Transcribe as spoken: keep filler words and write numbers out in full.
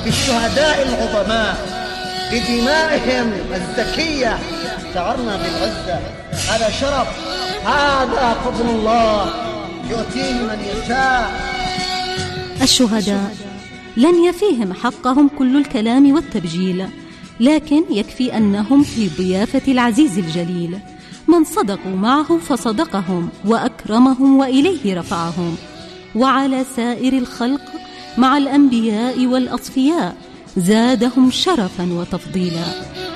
بالشهداء العظماء بدمائهم الزكية شعرنا بالعزة. هذا شرف، هذا فضل الله يؤتيه من يشاء. الشهداء لن يفيهم حقهم كل الكلام والتبجيل، لكن يكفي أنهم في ضيافة العزيز الجليل، من صدقوا معه فصدقهم وأكرمهم وإليه رفعهم، وعلى سائر الخلق مع الأنبياء والأصفياء زادهم شرفا وتفضيلا.